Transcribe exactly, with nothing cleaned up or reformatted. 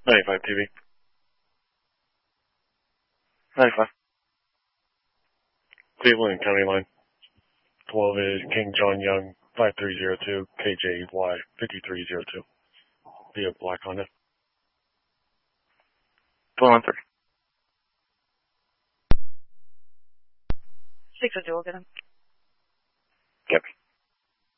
ninety-five T V. ninety-five. Cleveland County line. twelve is King John Young, five three zero two, K J Y, fifty-three oh two. Via Black Honda. twelve three. six oh two, we'll get him.